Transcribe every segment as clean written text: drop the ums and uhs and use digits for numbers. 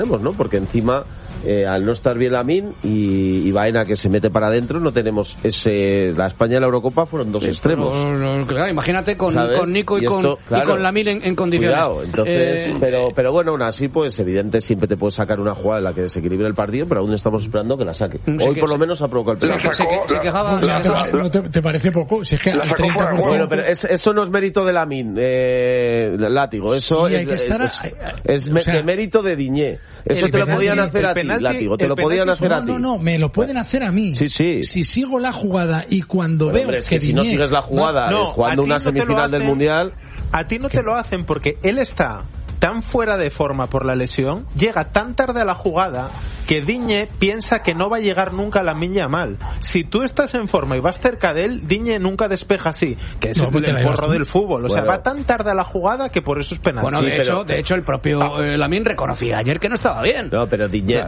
¿no? Porque encima al no estar bien Lamine y Baena que se mete para adentro, no tenemos la España de la Eurocopa fueron dos extremos. Claro, imagínate con Nico y con Lamine en condiciones. Cuidado, entonces, pero bueno, aún así, pues evidente, siempre te puedes sacar una jugada en la que desequilibre el partido, pero aún estamos esperando que la saque. Hoy por lo menos ha provocado el penalti. ¿Te parece poco? Si es que al 30%... Bueno, pero eso no es mérito de Lamine, Látigo, eso sí, es de mérito de Diñé. Eso te lo podían hacer a ti, Látigo, te lo podían hacer a ti. No, me lo pueden hacer a mí. Sí. Si sigo la jugada y cuando veo hombre, que si no sigues la jugada jugando una semifinal del Mundial... A ti no te lo hacen porque él está tan fuera de forma por la lesión, llega tan tarde a la jugada que Diñé piensa que no va a llegar nunca a Lamine Yamal. Si tú estás en forma y vas cerca de él, Diñé nunca despeja así, que es el porro del fútbol. O sea, va tan tarde a la jugada que por eso es penalti. Bueno, de hecho el propio Lamine reconocía ayer que no estaba bien. No, pero Diñé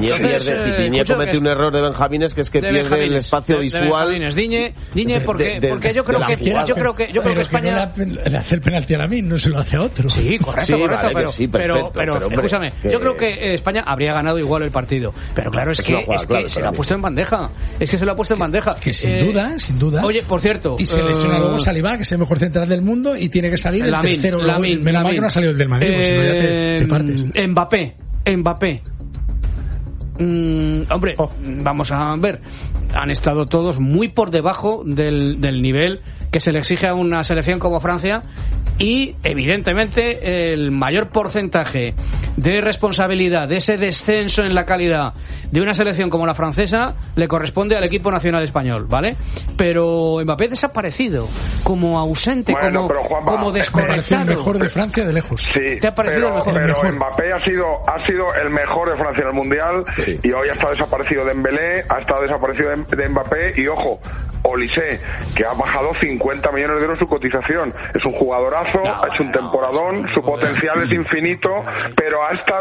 comete un error de Benjamines, que es que pierde el espacio visual. Diñé porque yo creo que España le hace el penalti a Lamine, no se lo hace a otro. Sí, correcto, pero escúchame, yo creo que España habría ganado igual el partido. Pero claro, es que se lo ha puesto en bandeja. Que sin duda. Oye, por cierto, y se lesiona luego Saliba, que es el mejor central del mundo, y tiene que salir el tercero. Menos mal que no ha salido el del Madrid, porque si no ya te partes. Mbappé. Hombre, vamos a ver. Han estado todos muy por debajo del nivel que se le exige a una selección como Francia, y evidentemente el mayor porcentaje de responsabilidad de ese descenso en la calidad de una selección como la francesa le corresponde al equipo nacional español, ¿vale? Pero Mbappé desaparecido, como ausente, como desconectado. El mejor de Francia de lejos. Sí, ¿te ha parecido el mejor? Pero Mbappé ha sido el mejor de Francia en el Mundial, y hoy ha estado desaparecido Dembélé, ha estado desaparecido de Mbappé, y ojo, Olise, que ha bajado 50 millones de euros su cotización. Es un jugadorazo, ha hecho un temporadón, su potencial es infinito, pero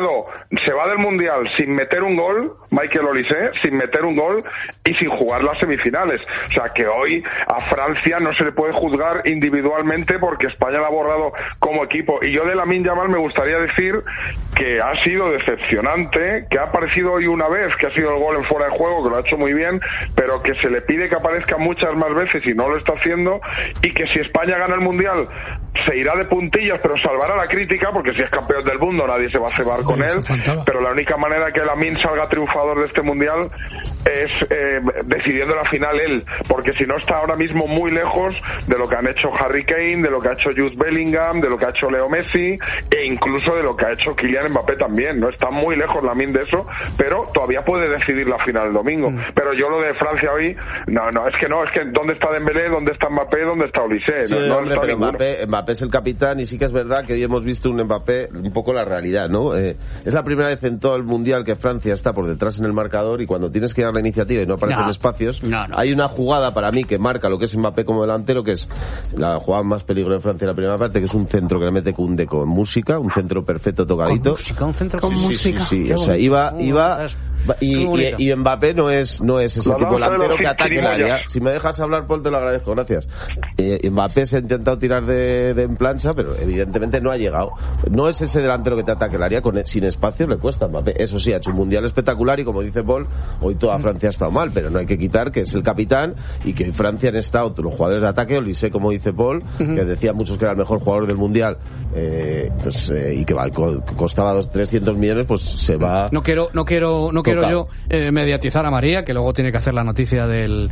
se va del Mundial sin meter un gol, Michael Olise, sin meter un gol y sin jugar las semifinales. O sea que hoy a Francia no se le puede juzgar individualmente porque España la ha borrado como equipo. Y yo de Lamine Yamal me gustaría decir que ha sido decepcionante, que ha aparecido hoy una vez, que ha sido el gol en fuera de juego, que lo ha hecho muy bien, pero que se le pide que aparezca muchas más veces y no lo está haciendo, y que si España gana el Mundial se irá de puntillas, pero salvará la crítica, porque si es campeón del mundo nadie se va a cebar con él, pero la única manera que Lamine salga triunfador de este Mundial es decidiendo la final él, porque si no está ahora mismo muy lejos de lo que han hecho Harry Kane, de lo que ha hecho Jude Bellingham, de lo que ha hecho Leo Messi, e incluso de lo que ha hecho Kylian Mbappé también. No está muy lejos Lamine de eso, pero todavía puede decidir la final el domingo. Pero yo lo de Francia hoy, es que ¿dónde está Dembélé? ¿Dónde está Mbappé? ¿Dónde está Olise? Sí, hombre, pero Mbappé es el capitán, y sí que es verdad que hoy hemos visto un Mbappé un poco la realidad, ¿no? Es la primera vez en todo el Mundial que Francia está por detrás en el marcador, y cuando tienes que dar la iniciativa y no aparecen espacios, hay una jugada para mí que marca lo que es Mbappé como delantero, que es la jugada más peligrosa de Francia en la primera parte, que es un centro que le mete Koundé con música, un centro perfecto tocadito. Un centro con música. Sí. O sea, iba y Mbappé no es ese tipo de delantero que ataque el área. Si me dejas hablar, Paul, te lo agradezco, gracias. Mbappé se ha intentado tirar de en plancha, pero evidentemente no ha llegado. No es ese delantero que te ataque el área, sin espacio le cuesta a Mbappé. Eso sí, ha hecho un Mundial espectacular, y como dice Paul, hoy toda Francia ha estado mal, pero no hay que quitar que es el capitán, y que hoy Francia han estado los jugadores de ataque, Olise, como dice Paul, que decía muchos que era el mejor jugador del Mundial, y que costaba 300 millones, pues se va. No quiero yo mediatizar a María, que luego tiene que hacer la noticia del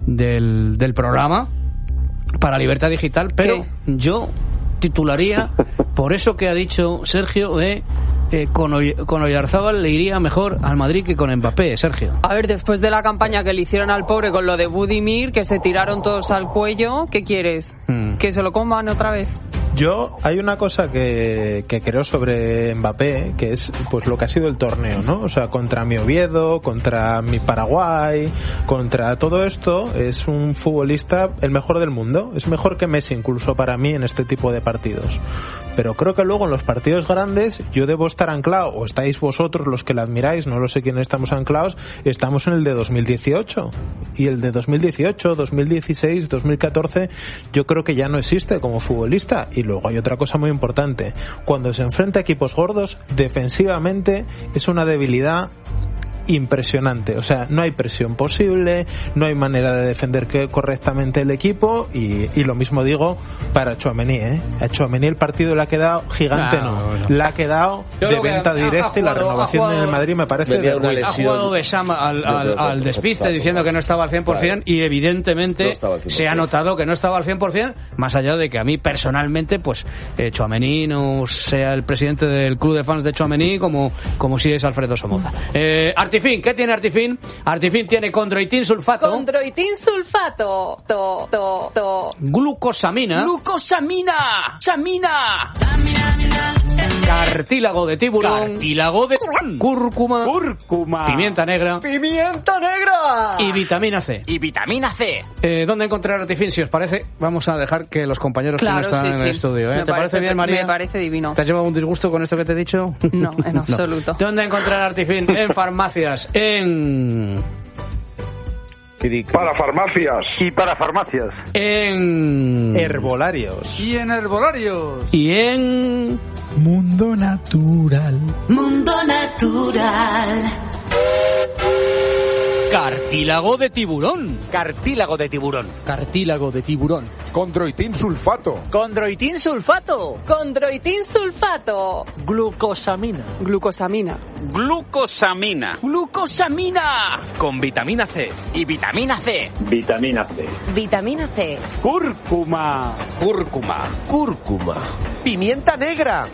programa para Libertad Digital, pero yo titularía por eso que ha dicho Sergio de con Oyarzábal le iría mejor al Madrid que con Mbappé, Sergio. A ver, después de la campaña que le hicieron al pobre con lo de Budimir, que se tiraron todos al cuello, ¿qué quieres? ¿Que se lo coman otra vez? Hay una cosa que creo sobre Mbappé, que es pues lo que ha sido el torneo, ¿no? O sea, contra mi Oviedo, contra mi Paraguay, contra todo esto, es un futbolista el mejor del mundo. Es mejor que Messi incluso para mí en este tipo de partidos. Pero creo que luego en los partidos grandes yo debo estar anclado, o estáis vosotros los que la admiráis, no lo sé quién estamos anclados, estamos en el de 2018. Y el de 2018, 2016, 2014, yo creo que ya no existe como futbolista. Y luego hay otra cosa muy importante. Cuando se enfrenta a equipos gordos, defensivamente es una debilidad impresionante. O sea, no hay presión posible, no hay manera de defender correctamente el equipo y lo mismo digo para Tchouaméni, A Tchouaméni el partido le ha quedado gigante, le ha quedado de venta directa y la renovación en el Madrid me parece de una lesión. Ha jugado de Sam al despiste diciendo que no estaba al 100% y evidentemente se ha notado que no estaba al 100%, más allá de que a mí personalmente pues Tchouaméni no sea el presidente del club de fans de Tchouaméni como si es Alfredo Somoza. Artifin, ¿qué tiene Artifin? Artifin tiene condroitin sulfato. Condroitin sulfato. Glucosamina. Samina. Cartílago de tiburón. Cartílago de cúrcuma. Pimienta negra. Y vitamina C. ¿Dónde encontrar Artifin? Si os parece, vamos a dejar que los compañeros que no están en el estudio. ¿Te parece bien, María? Me parece divino. ¿Te has llevado un disgusto con esto que te he dicho? No, en absoluto. ¿Dónde encontrar Artifin? En farmacias. Para farmacias. Y para farmacias. En herbolarios. Y en herbolarios. Y en Mundo Natural. Cartílago de tiburón. Condroitin sulfato. Glucosamina. Con vitamina C. Y vitamina C. Cúrcuma. Pimienta negra.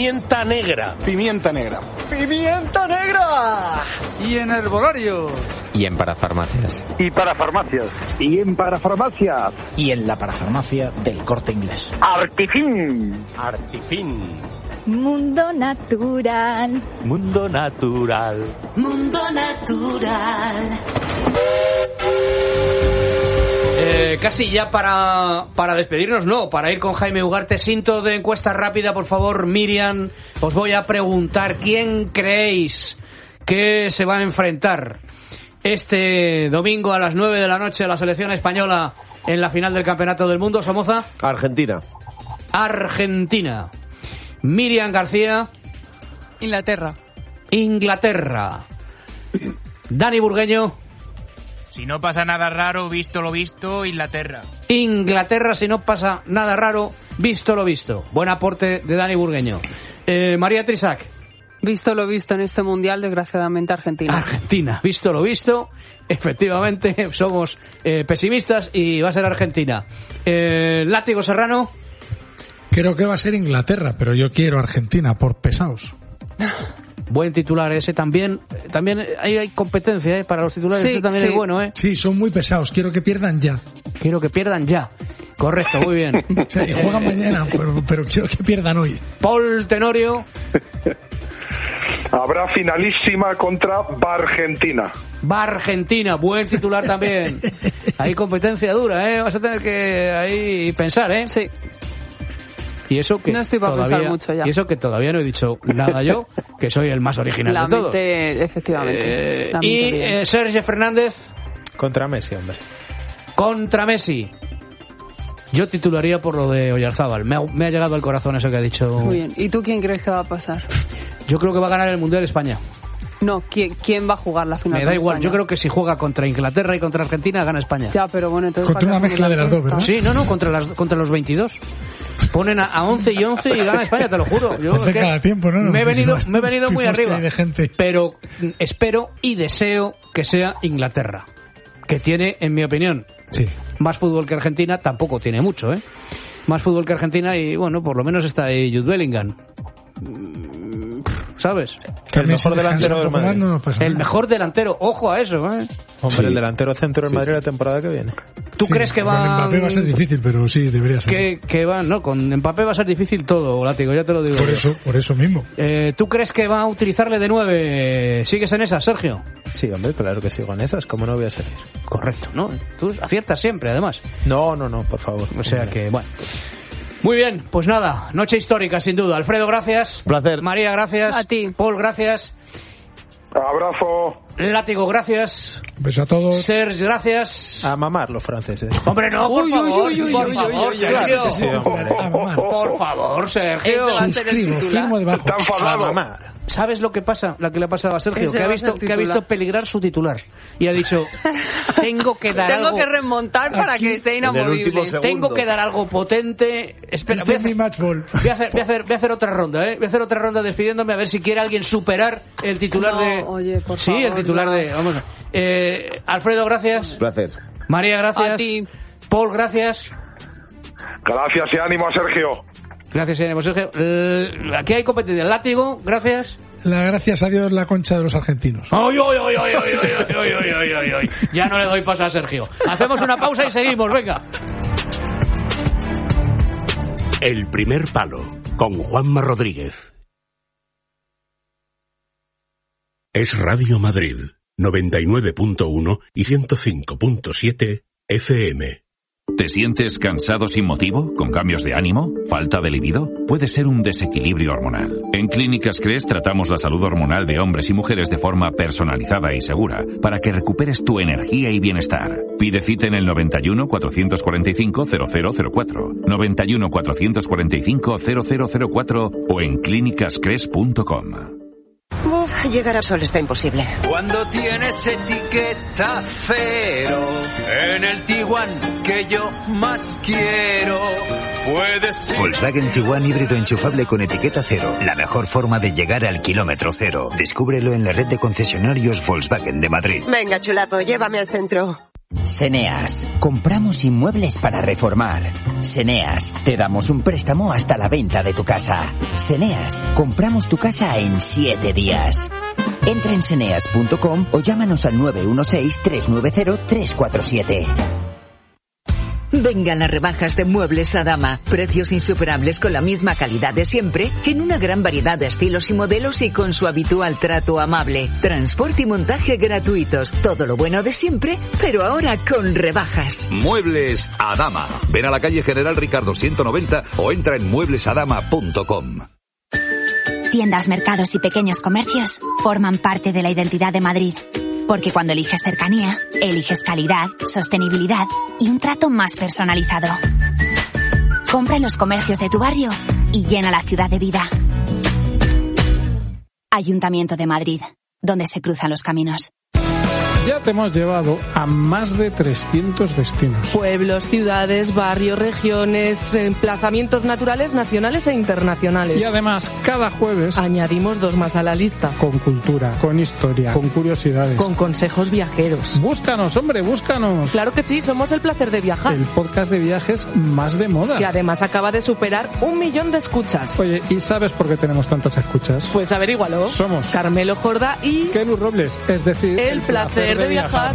Y en herbolarios. Y en parafarmacias. Y para farmacias. Y en parafarmacias. Y en la parafarmacia del Corte Inglés. Artifin. Mundo natural. Casi ya para despedirnos, no, para ir con Jaime Ugarte. Cinto de encuesta rápida, por favor, Miriam. Os voy a preguntar, ¿quién creéis que se va a enfrentar este domingo a las 9 de la noche a la selección española en la final del Campeonato del Mundo? Somoza. Argentina. Miriam García. Inglaterra. Dani Burgueño. Si no pasa nada raro, visto lo visto, Inglaterra, si no pasa nada raro, visto lo visto. Buen aporte de Dani Burgueño. María Trisac. Visto lo visto en este mundial, desgraciadamente Argentina, visto lo visto. Efectivamente, somos pesimistas y va a ser Argentina. Látigo Serrano. Creo que va a ser Inglaterra, pero yo quiero Argentina por pesados. Buen titular ese también. También hay competencia para los titulares. Este también es bueno, Sí, son muy pesados. Quiero que pierdan ya. Correcto, muy bien. O sea, juegan mañana, pero quiero que pierdan hoy. Paul Tenorio. Habrá finalísima contra Argentina, buen titular también. Hay competencia dura, Vas a tener que ahí pensar, Sí. Y eso que no estoy para pensar mucho ya. Y eso que todavía no he dicho nada yo, que soy el más original de todos. Efectivamente. Y Sergio Fernández. Contra Messi, hombre. Yo titularía por lo de Oyarzábal. Me ha llegado al corazón eso que ha dicho. Muy bien. ¿Y tú quién crees que va a pasar? Yo creo que va a ganar el Mundial España. No, ¿quién va a jugar la final? Me da igual, yo creo que si juega contra Inglaterra y contra Argentina, gana España. Ya, pero bueno, entonces... Contra una mezcla de las dos, ¿verdad? Sí, contra los 22. Ponen a 11 y 11 y gana España, te lo juro. Yo cada tiempo, ¿no? Me he venido muy arriba. De pero espero y deseo que sea Inglaterra, que tiene, en mi opinión, más fútbol que Argentina. Tampoco tiene mucho, más fútbol que Argentina y, bueno, por lo menos está ahí Jude Bellingham. ¿Sabes? El mejor delantero del Madrid. El mejor delantero, ojo a eso, Hombre, el delantero centro del Madrid la temporada que viene. ¿Tú crees que va? Con Mbappé va a ser difícil, pero sí, debería ser. Que va, no, con Mbappé va a ser difícil todo, Látigo, ya te lo digo. Por eso mismo. ¿Tú crees que va a utilizarle de 9? ¿Sigues en esas, Sergio? Sí, hombre, claro que sigo en esas, ¿cómo no voy a seguir? Correcto, ¿no? Tú aciertas siempre, además. No, por favor. O sea que, bueno. Muy bien, pues nada, noche histórica sin duda. Alfredo, gracias. Placer. María, gracias. A ti. Paul, gracias. Abrazo. Látigo, gracias. Un beso a todos. Serge, gracias. A mamar los franceses. Hombre, no, por favor, por favor, Sergio. Suscribo, firmo debajo. Está enfadado. ¿Sabes lo que pasa? Lo que le ha pasado a Sergio, que ha visto peligrar su titular y ha dicho, tengo que dar algo. Tengo que remontar para que esté inamovible. Tengo que dar algo potente. Espera, voy a hacer otra ronda, Voy a hacer otra ronda despidiéndome a ver si quiere alguien superar el titular de. Oye, por sí, favor, el titular de. Vamos. Alfredo, gracias. Un placer. María, gracias. A ti. Paul, gracias. Gracias y ánimo a Sergio. Gracias, Sergio. Aquí hay competencia. Látigo, gracias. Gracias a Dios, la concha de los argentinos. ¡Ay! Ya no le doy paso a Sergio. Hacemos una pausa y seguimos, venga. El primer palo, con Juanma Rodríguez. Es Radio Madrid, 99.1 y 105.7 FM. ¿Te sientes cansado sin motivo? ¿Con cambios de ánimo? ¿Falta de libido? Puede ser un desequilibrio hormonal. En Clínicas Cres tratamos la salud hormonal de hombres y mujeres de forma personalizada y segura para que recuperes tu energía y bienestar. Pide cita en el 91 445 0004, 91 445 0004 o en clínicascres.com. Llegar al sol está imposible. Cuando tienes etiqueta cero en el Tiguan que yo más quiero, puedes ser... Volkswagen Tiguan híbrido enchufable con etiqueta cero. La mejor forma de llegar al kilómetro cero. Descúbrelo en la red de concesionarios Volkswagen de Madrid. Venga, chulapo, llévame al centro. Seneas. Compramos inmuebles para reformar. Seneas. Te damos un préstamo hasta la venta de tu casa. Seneas. Compramos tu casa en 7 días. Entra en seneas.com o llámanos al 916-390-347. Vengan las rebajas de Muebles Adama. Precios insuperables con la misma calidad de siempre, en una gran variedad de estilos y modelos y con su habitual trato amable. Transporte y montaje gratuitos. Todo lo bueno de siempre, pero ahora con rebajas. Muebles Adama. Ven a la calle General Ricardo 190 o entra en mueblesadama.com. Tiendas, mercados y pequeños comercios forman parte de la identidad de Madrid. Porque cuando eliges cercanía, eliges calidad, sostenibilidad y un trato más personalizado. Compra en los comercios de tu barrio y llena la ciudad de vida. Ayuntamiento de Madrid, donde se cruzan los caminos. Ya te hemos llevado a más de 300 destinos. Pueblos, ciudades, barrios, regiones, emplazamientos naturales, nacionales e internacionales. Y además, cada jueves añadimos 2 más a la lista. Con cultura, con historia, con curiosidades. Con consejos viajeros. Búscanos, hombre, búscanos. Claro que sí, somos El Placer de Viajar. El podcast de viajes más de moda. Que además acaba de superar 1 millón de escuchas. Oye, ¿y sabes por qué tenemos tantas escuchas? Pues averígualo. Somos Carmelo Jorda y Kenu Robles, es decir, El Placer de Viajar.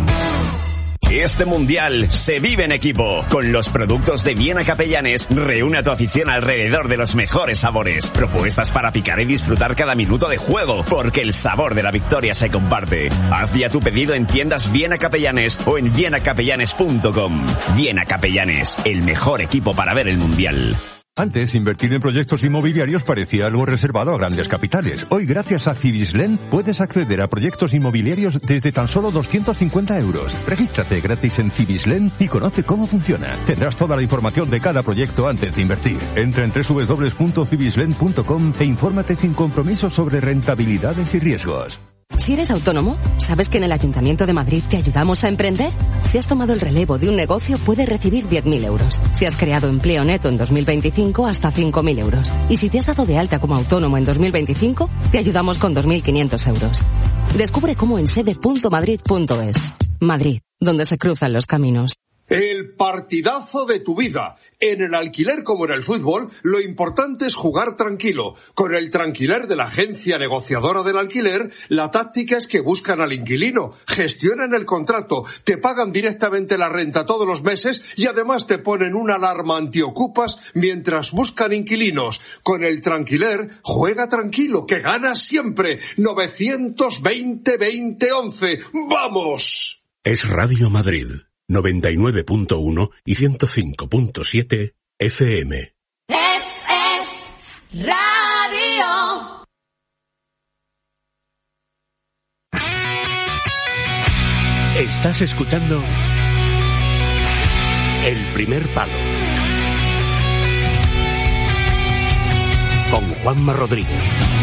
Este mundial se vive en equipo. Con los productos de Viena Capellanes, reúne a tu afición alrededor de los mejores sabores. Propuestas para picar y disfrutar cada minuto de juego, porque el sabor de la victoria se comparte. Haz ya tu pedido en tiendas Viena Capellanes o en vienacapellanes.com. Viena Capellanes, el mejor equipo para ver el mundial. Antes, invertir en proyectos inmobiliarios parecía algo reservado a grandes capitales. Hoy, gracias a Cibislen, puedes acceder a proyectos inmobiliarios desde tan solo 250 euros. Regístrate gratis en Cibislen y conoce cómo funciona. Tendrás toda la información de cada proyecto antes de invertir. Entra en www.cibislen.com e infórmate sin compromiso sobre rentabilidades y riesgos. Si eres autónomo, ¿sabes que en el Ayuntamiento de Madrid te ayudamos a emprender? Si has tomado el relevo de un negocio, puedes recibir 10.000 euros. Si has creado empleo neto en 2025, hasta 5.000 euros. Y si te has dado de alta como autónomo en 2025, te ayudamos con 2.500 euros. Descubre cómo en sede.madrid.es. Madrid, donde se cruzan los caminos. El partidazo de tu vida. En el alquiler como en el fútbol, lo importante es jugar tranquilo. Con el Tranquiler de la agencia negociadora del alquiler, la táctica es que buscan al inquilino, gestionan el contrato, te pagan directamente la renta todos los meses y además te ponen una alarma antiocupas mientras buscan inquilinos. Con el Tranquiler, juega tranquilo, que ganas siempre. 920-2011. ¡Vamos! Es Radio Madrid. 99.1 y 105.7 FM. Es Radio. Estás escuchando El Primer Palo con Juanma Rodríguez.